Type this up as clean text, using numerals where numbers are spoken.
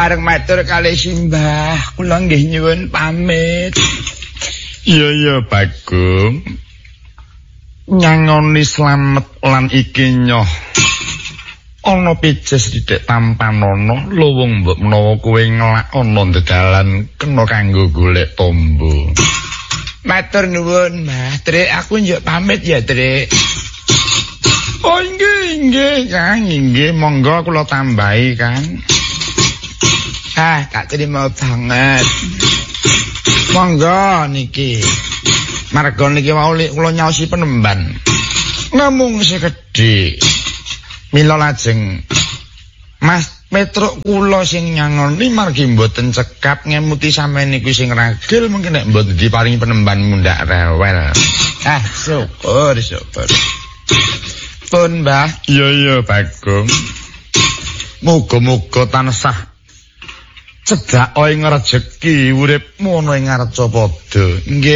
Areng matur kalih simbah, kula nggih nyuwun pamit. Iya Bagong. Nyangoni slamet lan iki nyoh. Ana pijes sithik tampanono luwung mbok menawa kowe ngelak ana dedalan kena kanggo golek tombo. Matur nuwun, Mbah. Trik, aku njuk pamit ya, Trik. Oh inggih, Kang, inggih, monggo kula tambahi, Kang. Tak terima banget. Monggo niki. Marga niki mau kula nyaosi penemban. Namung sekedhik. Mila lajeng Mas Petruk kula sing nyangoni margi mboten cekap ngemuti sampeyan niku sing ragil mungkin nek mboten diparingi penemban mundak rewel. Syukur. Pun, Mbah. Iya Bagong. Muga-muga tansah cedhak ing rejeki uripmu ana ing ngarca padha. Nggih.